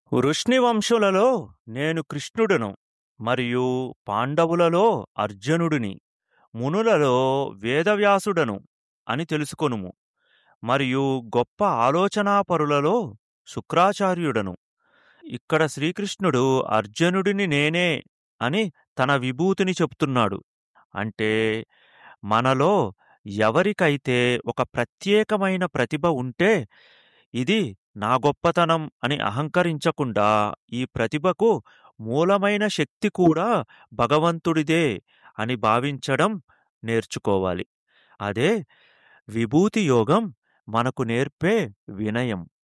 వృష్ణివంశులలో నేను కృష్ణుడను, మరియు పాండవులలో అర్జునుడిని, మునులలో వేదవ్యాసుడను అని తెలుసుకొనుము. మరియు గొప్ప ఆలోచనాపరులలో శుక్రాచార్యుడను. ఇక్కడ శ్రీకృష్ణుడు అర్జునుడిని నేనే అని తన విభూతిని చెప్తున్నాడు. అంటే మనలో ఎవరికైతే ఒక ప్రత్యేకమైన ప్రతిభ ఉంటే, ఇది నా గొప్పతనం అని అహంకరించకుండా ఈ ప్రతిభకు మూలమైన శక్తి కూడా భగవంతుడిదే అని భావించడం నేర్చుకోవాలి. అదే విభూతి యోగం మనకు నేర్పే వినయం.